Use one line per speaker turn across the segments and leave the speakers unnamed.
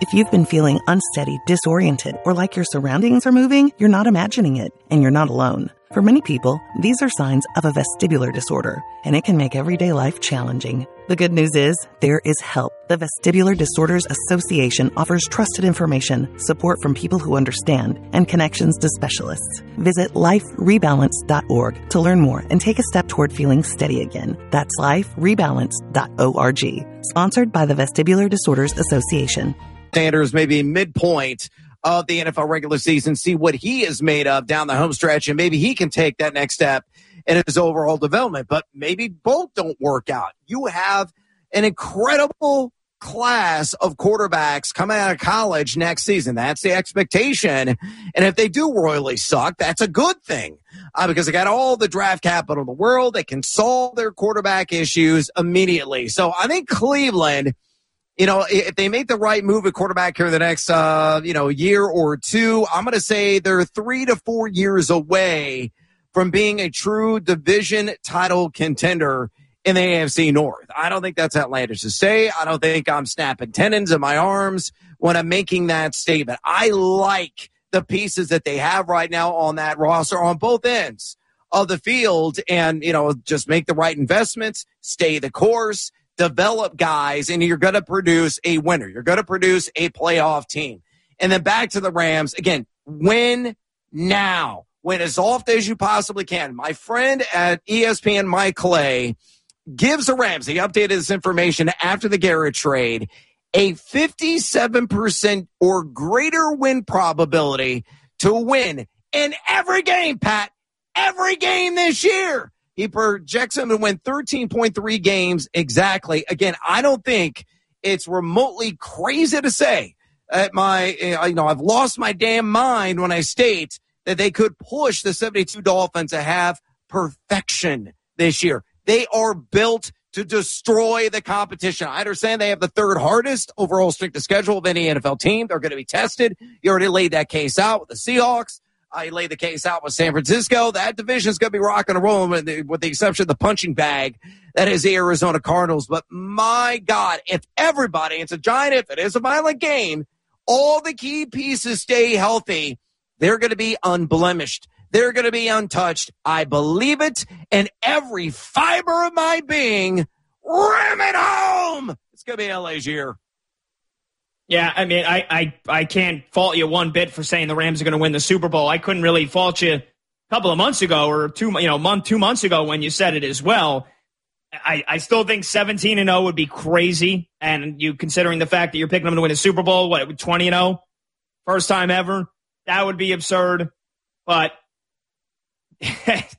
If you've been feeling unsteady, disoriented, or like your surroundings are moving, you're not imagining it, and you're not alone. For many people, these are signs of a vestibular disorder, and it can make everyday life challenging. The good news is, there is help. The Vestibular Disorders Association offers trusted information, support from people who understand, and connections to specialists. Visit liferebalance.org to learn more and take a step toward feeling steady again. That's liferebalance.org. Sponsored by the Vestibular Disorders Association.
Sanders maybe midpoint of the NFL regular season, see what he is made of down the home stretch, and maybe he can take that next step in his overall development. But maybe both don't work out. You have an incredible class of quarterbacks coming out of college next season. That's the expectation. And if they do royally suck, that's a good thing because they got all the draft capital in the world. They can solve their quarterback issues immediately. So I think Cleveland, if they make the right move at quarterback here in the next, year or two, I'm going to say they're 3 to 4 years away from being a true division title contender in the AFC North. I don't think that's outlandish to say. I don't think I'm snapping tendons in my arms when I'm making that statement. I like the pieces that they have right now on that roster on both ends of the field and, just make the right investments, stay the course, develop guys, and you're going to produce a winner. You're going to produce a playoff team. And then back to the Rams. Again, win now. Win as often as you possibly can. My friend at ESPN, Mike Clay, gives the Rams, he updated this information after the Garrett trade, a 57% or greater win probability to win in every game, Pat. Every game this year. He projects them to win 13.3 games exactly. Again, I don't think it's remotely crazy to say at I've lost my damn mind when I state that they could push the 72 Dolphins to have perfection this year. They are built to destroy the competition. I understand they have the third hardest overall strength of schedule of any NFL team. They're going to be tested. You already laid that case out with the Seahawks. I laid the case out with San Francisco. That division is going to be rocking and rolling with the exception of the punching bag that is the Arizona Cardinals. But my God, if everybody, it's a giant if, it is a violent game, all the key pieces stay healthy, they're going to be unblemished. They're going to be untouched. I believe it, and every fiber of my being, ram it home. It's going to be LA's year.
Yeah, I mean, I can't fault you one bit for saying the Rams are going to win the Super Bowl. I couldn't really fault you a couple of months ago or 2 months ago when you said it as well. I still think 17-0 would be crazy, and you considering the fact that you're picking them to win a Super Bowl, 20-0, first time ever, that would be absurd. But if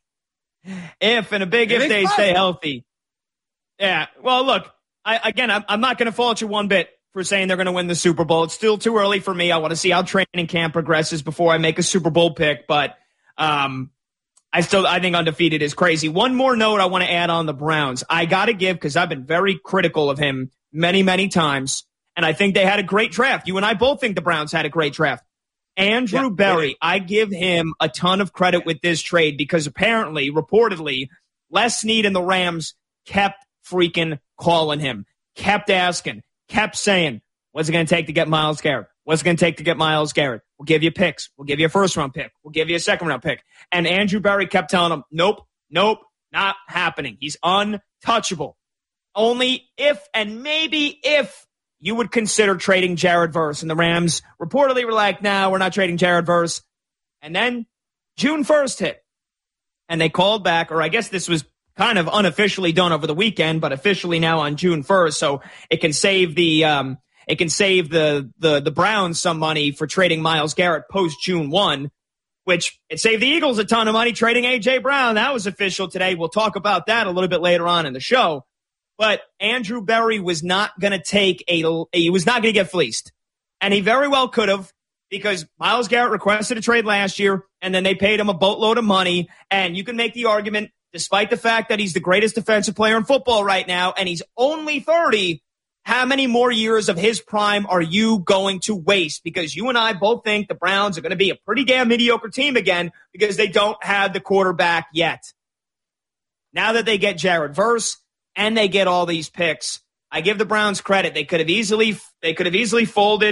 they stay healthy, yeah. Well, look, I'm not going to fault you one bit for saying they're going to win the Super Bowl. It's still too early for me. I want to see how training camp progresses before I make a Super Bowl pick. But I think undefeated is crazy. One more note I want to add on the Browns. I got to give, because I've been very critical of him many, many times, and I think they had a great draft. You and I both think the Browns had a great draft. Andrew Berry, I give him a ton of credit with this trade because apparently, reportedly, Les Snead and the Rams kept freaking calling him, kept asking, kept saying, what's it going to take to get Myles Garrett? What's it going to take to get Myles Garrett? We'll give you picks. We'll give you a first-round pick. We'll give you a second-round pick. And Andrew Berry kept telling him, nope, not happening. He's untouchable. Only if and maybe if you would consider trading Jared Verse. And the Rams reportedly were like, no, we're not trading Jared Verse. And then June 1st hit. And they called back, or I guess this was kind of unofficially done over the weekend, but officially now on June 1st. So it can save the Browns some money for trading Myles Garrett post June 1, which it saved the Eagles a ton of money trading A.J. Brown. That was official today. We'll talk about that a little bit later on in the show. But Andrew Berry was not going to he was not going to get fleeced. And he very well could have, because Myles Garrett requested a trade last year, and then they paid him a boatload of money. And you can make the argument, despite the fact that he's the greatest defensive player in football right now, and he's only 30, how many more years of his prime are you going to waste? Because you and I both think the Browns are going to be a pretty damn mediocre team again because they don't have the quarterback yet. Now that they get Jared Verse and they get all these picks, I give the Browns credit. They could have easily folded